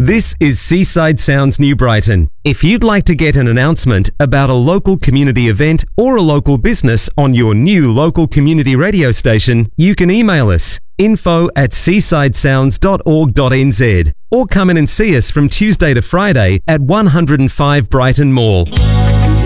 This is Seaside Sounds New Brighton. If you'd like to get an announcement about a local community event or a local business on your new local community radio station, you can email us info@seasidesounds.org.nz or come in and see us from Tuesday to Friday at 105 Brighton Mall.